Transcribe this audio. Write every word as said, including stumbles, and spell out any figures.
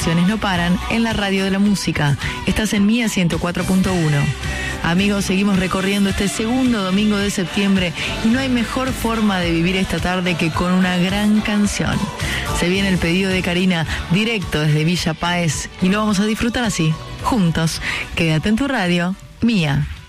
canciones no paran en la radio de la música. Estás en Mía ciento cuatro punto uno. Amigos, seguimos recorriendo este segundo domingo de septiembre y no hay mejor forma de vivir esta tarde que con una gran canción. Se viene el pedido de Karina directo desde Villa Páez y lo vamos a disfrutar así, juntos. Quédate en tu radio, Mía.